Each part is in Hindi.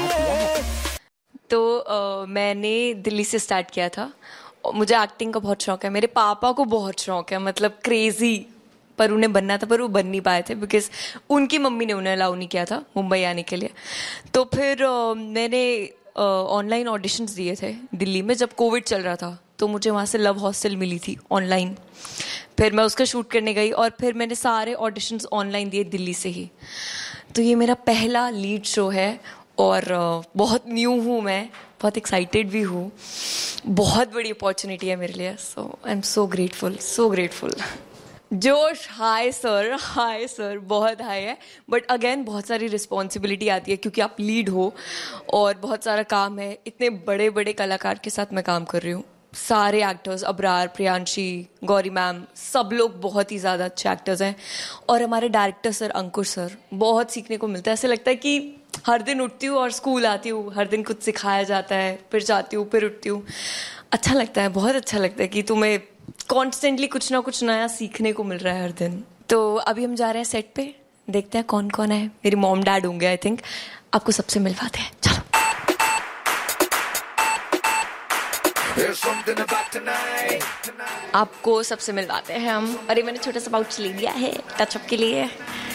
किया है। तो मैंने दिल्ली से स्टार्ट किया था। मुझे एक्टिंग का बहुत शौक है, मेरे पापा को बहुत शौक है, मतलब क्रेजी, पर उन्हें बनना था पर वो बन नहीं पाए थे बिकॉज उनकी मम्मी ने उन्हें अलाउ नहीं किया था मुंबई आने के लिए। तो फिर मैंने ऑनलाइन ऑडिशंस दिए थे दिल्ली में जब कोविड चल रहा था, तो मुझे वहाँ से लव हॉस्टल मिली थी ऑनलाइन। फिर मैं उसका शूट करने गई और फिर मैंने सारे ऑडिशंस ऑनलाइन दिए दिल्ली से ही। तो ये मेरा पहला लीड शो है और बहुत न्यू हूँ मैं, बहुत एक्साइटेड भी हूँ, बहुत बड़ी अपॉर्चुनिटी है मेरे लिए। सो I am so grateful, so grateful. जोश हाई सर, बहुत हाई है, बट अगेन बहुत सारी रिस्पॉन्सिबिलिटी आती है क्योंकि आप लीड हो और बहुत सारा काम है। इतने बड़े बड़े कलाकार के साथ मैं काम कर रही हूँ, सारे एक्टर्स, अबरार, प्रियांशी, गौरी मैम, सब लोग बहुत ही ज़्यादा अच्छे एक्टर्स हैं। और हमारे डायरेक्टर सर अंकुश सर, बहुत सीखने को मिलता है। ऐसे लगता है कि हर दिन उठती हूँ और स्कूल आती हूँ, हर दिन कुछ सिखाया जाता है, फिर जाती हूँ, फिर उठती हूँ। अच्छा लगता है, बहुत अच्छा लगता है कि तुम्हें कॉन्स्टेंटली कुछ ना कुछ नया सीखने को मिल रहा है हर दिन। तो अभी हम जा रहे हैं सेट पे, देखते हैं कौन कौन है। मेरी मॉम डैड होंगे आई थिंक, आपको सबसे मिलवाते हैं, चलो। आपको सबसे मिलवाते हैं हम। अरे मैंने छोटा सा पाउच ले लिया है टचअप के लिए।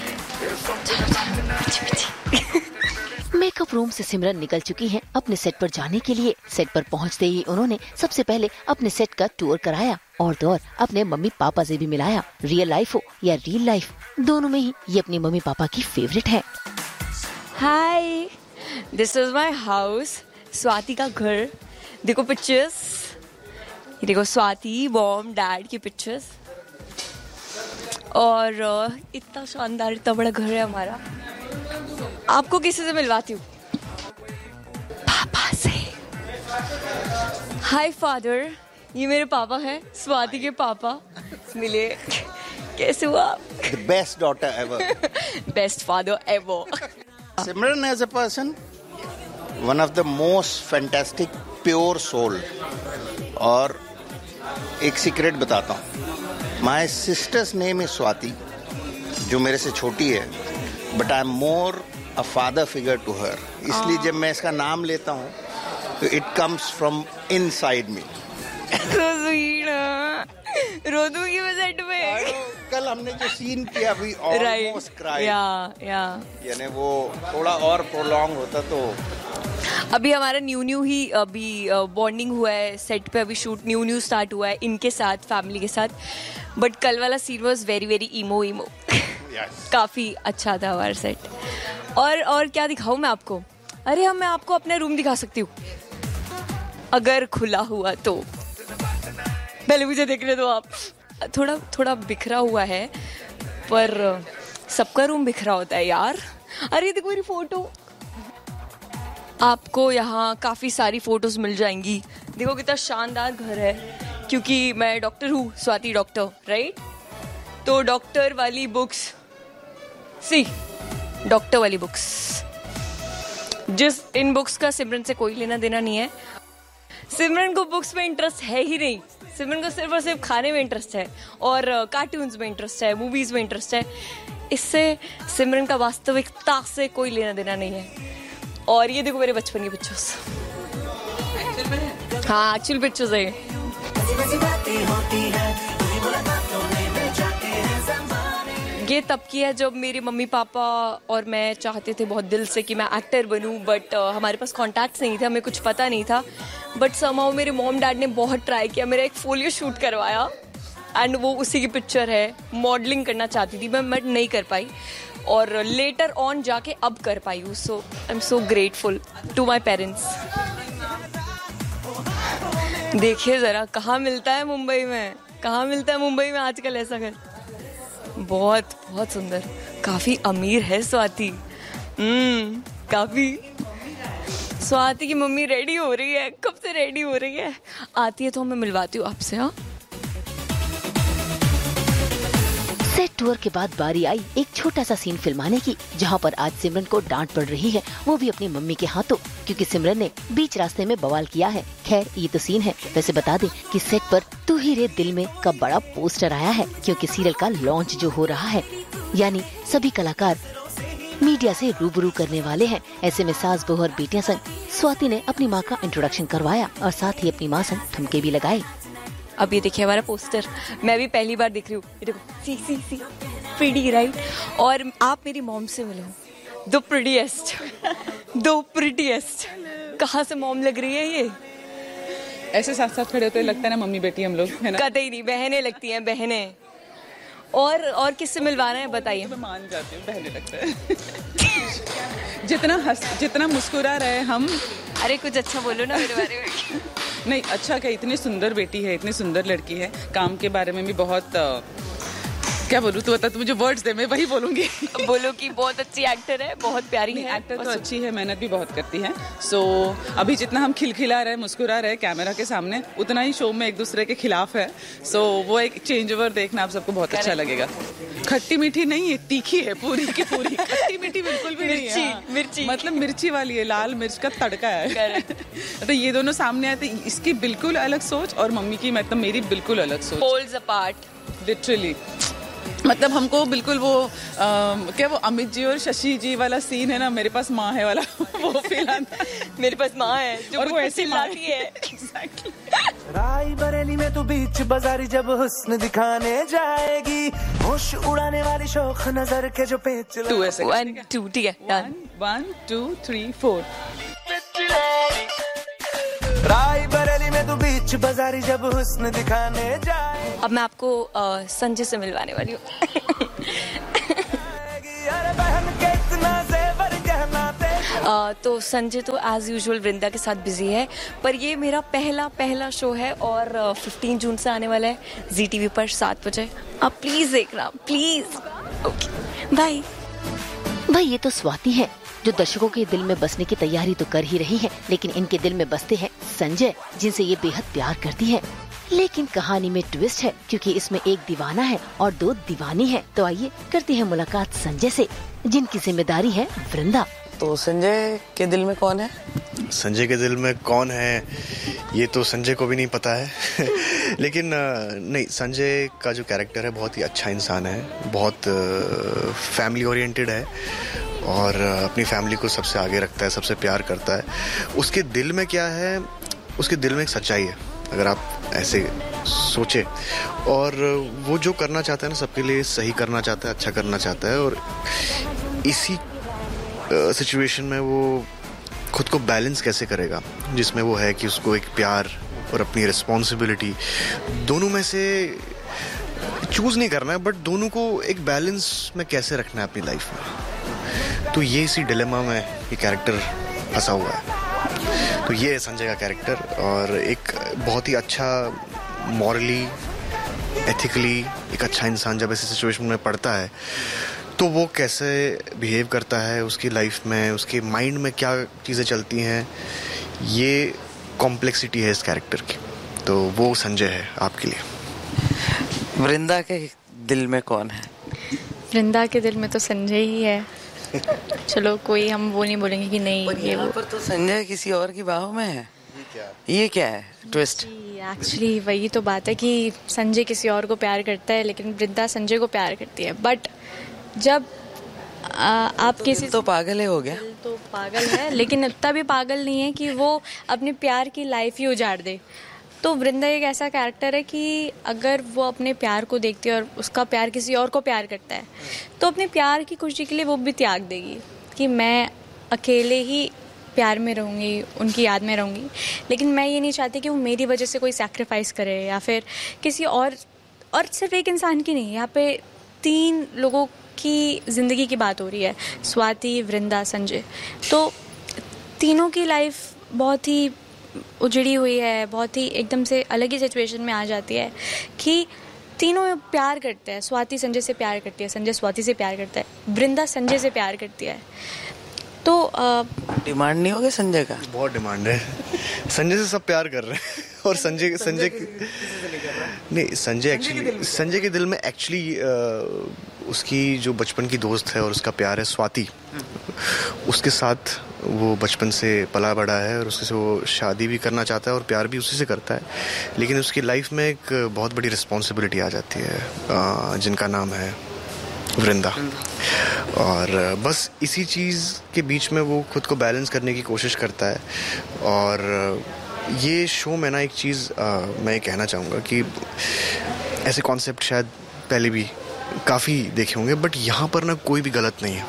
मेकअप रूम से सिमरन निकल चुकी हैं अपने सेट पर जाने के लिए। सेट पर पहुंचते ही उन्होंने सबसे पहले अपने सेट का टूर कराया और तो और अपने मम्मी पापा से भी मिलाया। रियल लाइफ हो या रियल लाइफ, दोनों में ही ये अपनी मम्मी पापा की फेवरेट है। हाय, this is my house, Swati का घर। देखो पिक्चर्स, ये देखो स्वाति, मॉम, डैड की पिक्चर्स। और इतना शानदार, इतना बड़ा घर है हमारा। आपको किसी से मिलवाती हूँ? पापा से। हाय फादर, ये मेरे पापा हैं, स्वाति के पापा। मिले, कैसे हुआ आप? The best daughter ever. Best father ever. Simran as a person, one of the most fantastic, pure soul. और एक सीक्रेट बताता हूँ। My sister's name is Swati, जो मेरे से छोटी है, but I'm more a father figure to her. इसलिए जब मैं इसका नाम लेता हूँ, तो it comes from inside me. So sweet. रो दूंगी मैं सेट में। कल हमने जो सीन किया अभी almost cried. यानी वो थोड़ा और प्रोलॉन्ग होता तो। अभी हमारा न्यू ही अभी बॉन्डिंग हुआ है सेट पे, अभी शूट न्यू स्टार्ट हुआ है इनके साथ, फैमिली के साथ। बट कल वाला scene was very very ईमो। Yes. काफी अच्छा था हमारा सेट। और क्या दिखाऊं मैं आपको? अरे मैं आपको अपना रूम दिखा सकती हूँ अगर खुला हुआ तो। पहले मुझे देखने दो आप। थोड़ा बिखरा हुआ है, पर सबका रूम बिखरा होता है यार। अरे देखो मेरी फोटो, आपको यहाँ काफी सारी फोटोज मिल जाएंगी। देखो कितना शानदार घर है, क्योंकि मैं डॉक्टर हूँ, स्वाति डॉक्टर, राइट? तो डॉक्टर वाली बुक्स, डॉक्टर वाली बुक्स, इन बुक्स का सिमरन से कोई लेना देना नहीं है। सिमरन को बुक्स में इंटरेस्ट है ही नहीं। सिमरन को सिर्फ और सिर्फ खाने में इंटरेस्ट है और कार्टून्स में इंटरेस्ट है, मूवीज में इंटरेस्ट है। इससे सिमरन का वास्तविकता से कोई लेना देना नहीं है। और ये देखो मेरे बचपन की पिक्चर्स। हाँ, एक्चुअल पिक्चर्स है। ये तब की है जब मेरे मम्मी पापा और मैं चाहते थे बहुत दिल से कि मैं एक्टर बनूं, बट हमारे पास कॉन्टैक्ट्स नहीं थे, हमें कुछ पता नहीं था। बट समहाउ मेरे मॉम डैड ने बहुत ट्राई किया, मेरा एक फोलियो शूट करवाया एंड वो उसी की पिक्चर है। मॉडलिंग करना चाहती थी मैं, बट नहीं कर पाई और लेटर ऑन जाके अब कर पाई हूँ। सो I am so grateful to my parents. देखिए जरा, कहाँ मिलता है मुंबई में, कहाँ मिलता है मुंबई में आजकल ऐसा घर। बहुत बहुत सुंदर, काफी अमीर है स्वाति। काफी। स्वाति की मम्मी रेडी हो रही है, कब से रेडी हो रही है। आती है तो मैं मिलवाती हूँ आपसे। हाँ, सेट टूर के बाद बारी आई एक छोटा सा सीन फिल्माने की, जहाँ पर आज सिमरन को डांट पड़ रही है, वो भी अपनी मम्मी के हाथों, क्योंकि सिमरन ने बीच रास्ते में बवाल किया है। खैर ये तो सीन है। वैसे बता दें कि सेट पर तू ही रे दिल में का बड़ा पोस्टर आया है, क्योंकि सीरियल का लॉन्च जो हो रहा है, यानी सभी कलाकार मीडिया से रूबरू करने वाले हैं। ऐसे में सास बहू और बेटियां संग स्वाति ने अपनी माँ का इंट्रोडक्शन करवाया और साथ ही अपनी माँ संग ठुमके भी लगाए। अब ये देखिए हमारा पोस्टर, मैं भी पहली बार देख रही हूँ। ये देखो, सी प्रीटी, राइट? और आप मेरी मॉम से मिलो, दो प्रीटीएस्ट। कहाँ से मॉम लग रही है ये? ऐसे साथ साथ खड़े होते लगता है ना मम्मी बेटी हम लोग, है ना? कतई नहीं, बहनें लगती हैं, बहनें। और किससे मिलवाना है बताइए? मैं मान जाती हूँ, बहने लगता है। जितना मुस्कुरा रहे हम। अरे कुछ अच्छा बोलो ना मेरे बारे में। नहीं, अच्छा क्या, इतनी सुंदर बेटी है, इतनी सुंदर लड़की है। काम के बारे में भी बहुत क्या बोलूँ, तू बता, तू मुझे वर्ड्स दे, मैं वही बोलूंगी। बोलो कि बहुत अच्छी एक्टर है, बहुत प्यारी है। एक्टर तो अच्छी है, मेहनत भी बहुत करती है। सो अभी जितना हम खिलखिला रहे, मुस्कुरा रहे कैमरा के सामने, उतना ही शो में एक दूसरे के खिलाफ है। सो वो एक चेंज ओवर देखना आप सबको बहुत अच्छा लगेगा। खट्टी मीठी नहीं है, तीखी है पूरी की पूरी। खट्टी मीठी बिल्कुल भी नहीं है। मिर्ची मतलब मिर्ची वाली है, लाल मिर्च का तड़का है। तो ये दोनों सामने आते, इसकी बिल्कुल अलग सोच और मम्मी की मतलब मेरी बिल्कुल अलग सोच। Poles apart literally. मतलब हमको बिल्कुल वो क्या वो अमित जी और शशि जी वाला सीन है ना, मेरे पास माँ है वाला, वो फील आता है। मेरे पास माँ है जो और वो ऐसी लाती है। Exactly. राई बरेली में तू बीच बाजारी जब हुस्न दिखाने जाएगी, होश उड़ाने वाली शौक नजर के जो पेच 2 ऐसे 1 2 ठीक है, डन। 1 2 3 4। राई बरेली में तू बीच बाजारी जब हुस्न दिखाने जाए। अब मैं आपको संजय से मिलवाने वाली हूँ। तो संजय तो एज यूजुअल वृंदा के साथ बिजी है, पर ये मेरा पहला शो है और 15 जून से आने वाला है ZTV पर 7 बजे। आप प्लीज देखना, प्लीज। Okay, bye. भाई ये तो स्वाति है जो दर्शकों के दिल में बसने की तैयारी तो कर ही रही है, लेकिन इनके दिल में बसते हैं संजय, जिनसे ये बेहद प्यार करती है। लेकिन कहानी में ट्विस्ट है, क्योंकि इसमें एक दीवाना है और 2 दीवानी है। तो आइए करते हैं मुलाकात संजय से, जिनकी जिम्मेदारी है वृंदा। तो संजय के दिल में कौन है? संजय के दिल में कौन है ये तो संजय को भी नहीं पता है। लेकिन नहीं, संजय का जो कैरेक्टर है बहुत ही अच्छा इंसान है, बहुत फैमिली ओरिएंटेड है और अपनी फैमिली को सबसे आगे रखता है, सबसे प्यार करता है। उसके दिल में क्या है, उसके दिल में एक सच्चाई है, अगर आप ऐसे सोचे। और वो जो करना चाहता है ना, सबके लिए सही करना चाहता है, अच्छा करना चाहता है। और इसी सिचुएशन में वो खुद को बैलेंस कैसे करेगा, जिसमें वो है कि उसको एक प्यार और अपनी रिस्पॉन्सिबिलिटी दोनों में से चूज नहीं करना है, बट दोनों को एक बैलेंस में कैसे रखना है अपनी लाइफ में। तो ये इसी डिलेमा में ये कैरेक्टर फंसा हुआ है। तो ये है संजय का कैरेक्टर, और एक बहुत ही अच्छा मॉरली, एथिकली एक अच्छा इंसान जब ऐसी सिचुएशन में पड़ता है तो वो कैसे बिहेव करता है उसकी लाइफ में, उसके माइंड में क्या चीज़ें चलती हैं, ये कॉम्प्लेक्सिटी है इस कैरेक्टर की। तो वो संजय है आपके लिए। वृंदा के दिल में कौन है? वृंदा के दिल में तो संजय ही है। चलो कोई हम वो नहीं बोलेंगे कि नहीं ये वो। पर तो संजय किसी और की बाहों में है। ये क्या है ट्विस्ट? एक्चुअली वही तो बात है कि संजय किसी और को प्यार करता है, लेकिन वृंदा संजय को प्यार करती है। बट जब आप तो किसी तो पागल है, हो गया तो पागल है, लेकिन इतना भी पागल नहीं है कि वो अपने प्यार की लाइफ ही उजाड़ दे। तो वृंदा एक ऐसा कैरेक्टर है कि अगर वो अपने प्यार को देखती है और उसका प्यार किसी और को प्यार करता है, तो अपने प्यार की खुशी के लिए वो भी त्याग देगी कि मैं अकेले ही प्यार में रहूँगी, उनकी याद में रहूँगी। लेकिन मैं ये नहीं चाहती कि वो मेरी वजह से कोई सैक्रिफाइस करे या फिर किसी और सिर्फ एक इंसान की नहीं, यहाँ पे 3 लोगों की ज़िंदगी की बात हो रही है, स्वाति, वृंदा, संजय। तो तीनों की लाइफ बहुत ही उजड़ी हुई है, बहुत ही एकदम से अलग ही सिचुएशन में आ जाती है कि तीनों प्यार करते हैं। स्वाति संजय से प्यार करती है, संजय स्वाति से प्यार करता है, वृंदा संजय से प्यार करती है। तो डिमांड नहीं होगा संजय का? बहुत डिमांड है। संजय से सब प्यार कर रहे हैं और संजय नहीं, संजय के दिल में एक्चुअली उसकी जो बचपन की दोस्त है और उसका प्यार है स्वाति, उसके साथ वो बचपन से पला बड़ा है और उससे वो शादी भी करना चाहता है और प्यार भी उसी से करता है। लेकिन उसकी लाइफ में एक बहुत बड़ी रिस्पॉन्सिबिलिटी आ जाती है, जिनका नाम है वृंदा। और बस इसी चीज़ के बीच में वो खुद को बैलेंस करने की कोशिश करता है। और ये शो में ना एक चीज़ मैं कहना चाहूँगा कि ऐसे कॉन्सेप्ट शायद पहले भी काफ़ी देखे होंगे, बट यहाँ पर ना कोई भी गलत नहीं है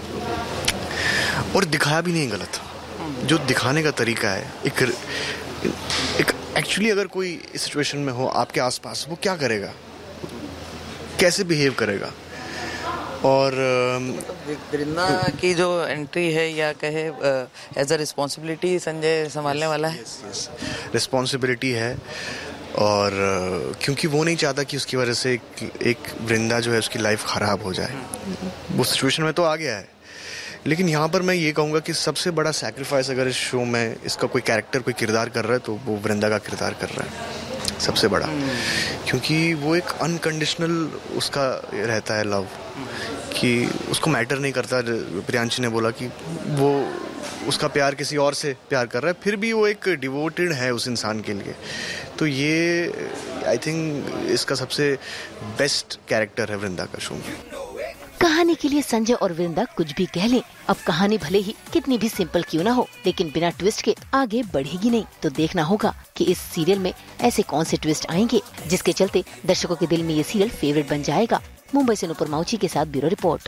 और दिखाया भी नहीं गलत। जो दिखाने का तरीका है, एक एक्चुअली अगर कोई इस सिचुएशन में हो आपके आसपास, वो क्या करेगा, कैसे बिहेव करेगा। और वृंदा की जो एंट्री है या कहे एज अ रिस्पॉन्सिबिलिटी संजय संभालने वाला है। रिस्पॉन्सिबिलिटी है। और क्योंकि वो नहीं चाहता कि उसकी वजह से एक वृंदा जो है उसकी लाइफ ख़राब हो जाए। वो सिचुएशन में तो आ गया है। लेकिन यहाँ पर मैं ये कहूँगा कि सबसे बड़ा सैक्रिफाइस अगर इस शो में इसका कोई कैरेक्टर, कोई किरदार कर रहा है तो वो वृंदा का किरदार कर रहा है सबसे बड़ा। क्योंकि वो एक अनकंडीशनल उसका रहता है लव, कि उसको मैटर नहीं करता। प्रियांशी ने बोला कि वो उसका प्यार किसी और से प्यार कर रहा है, फिर भी वो एक डिवोटेड है उस इंसान के लिए। तो ये आई थिंक इसका सबसे बेस्ट कैरेक्टर है वृंदा का शो में। कहानी के लिए संजय और वृंदा कुछ भी कह लें, अब कहानी भले ही कितनी भी सिंपल क्यों ना हो, लेकिन बिना ट्विस्ट के आगे बढ़ेगी नहीं। तो देखना होगा कि इस सीरियल में ऐसे कौन से ट्विस्ट आएंगे जिसके चलते दर्शकों के दिल में ये सीरियल फेवरेट बन जाएगा। मुंबई से नुपुर माउची के साथ ब्यूरो रिपोर्ट।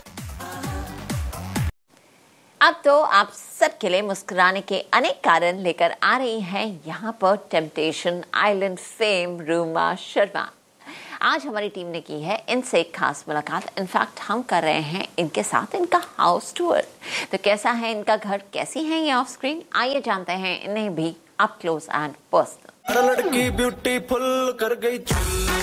अब तो आप सबके लिए मुस्कुराने के अनेक कारण लेकर आ रही हैं यहाँ पर temptation island fame Ruma Sharma. आज हमारी टीम ने की है इनसे एक खास मुलाकात। इनफैक्ट हम कर रहे हैं इनके साथ इनका हाउस टूर। तो कैसा है इनका घर, कैसी है ये ऑफ स्क्रीन, आइए जानते हैं इन्हें भी अप क्लोज एंड पर्सनल। लड़की ब्यूटीफुल कर गई